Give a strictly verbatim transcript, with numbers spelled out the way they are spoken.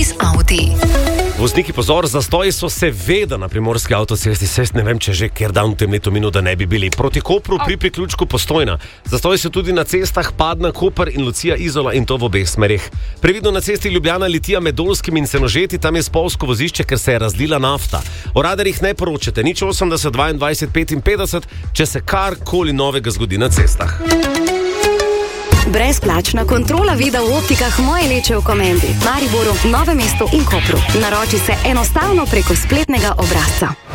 Servis Audi. Vozniki, pozor, zastoji so seveda na primorski avtocesti, saj ne vem, če že kjer dan v tem letu minil, da ne bi bili. Proti Kopru pri priključku Postojna. Zastoji so tudi na cestah Padna, Koper in Lucija Izola, in to v obeh smerih. Previdno na cesti Ljubljana Litija med Dolskim in Senožeti, tam je spolzko vozišče, ker se je razlila nafta. O radarjih ne poročate, nič osemdeset dvaindvajset petinpetdeset, če se karkoli novega zgodi na cestah. Brezplačna kontrola vida v optikah Moje Leče v Komendi, Mariboru, Novem mestu in Kopru. Naroči se enostavno preko spletnega obrazca.